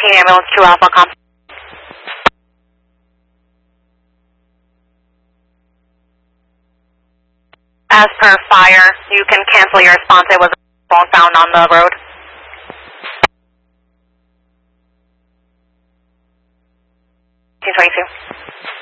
19 ambulance 2 Alpha Com. As per fire, you can cancel your response. It was a phone found on the road. T22.